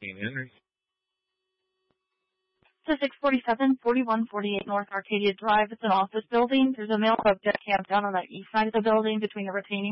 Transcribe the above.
King Henry. It's 647, 4148 North Arcadia Drive. It's an office building. There's a mail-up deck camp down on the east side of the building between the retaining